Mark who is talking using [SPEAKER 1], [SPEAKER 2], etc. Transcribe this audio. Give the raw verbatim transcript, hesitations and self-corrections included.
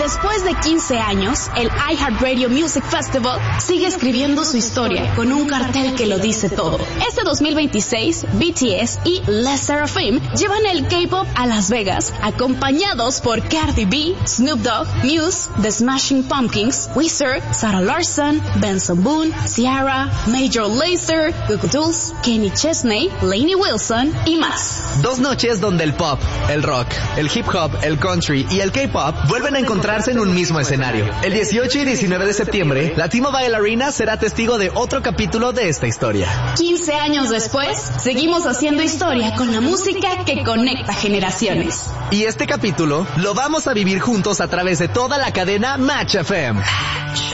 [SPEAKER 1] Después de quince años, el iHeartRadio Music Festival sigue escribiendo su historia con un cartel que lo dice todo. Este dos mil veintiséis, B T S y Les Seraphim llevan el K-pop a Las Vegas, acompañados por Cardi B, Snoop Dogg, Muse, The Smashing Pumpkins, Weezer, Sarah Larson, Benson Boone, Ciara, Major Lazer, Goo Goo Dolls, Kenny Chesney, Lainey Wilson y más.
[SPEAKER 2] Dos noches donde el pop, el rock, el hip hop, el country y el K-pop vuelven a encontrarse en un mismo escenario. El dieciocho y diecinueve de septiembre, la T-Mobile Arena será testigo de otro capítulo de esta historia.
[SPEAKER 1] quince años después, seguimos haciendo historia con la música que conecta generaciones.
[SPEAKER 2] Y este capítulo lo vamos a vivir juntos a través de toda la cadena Match F M.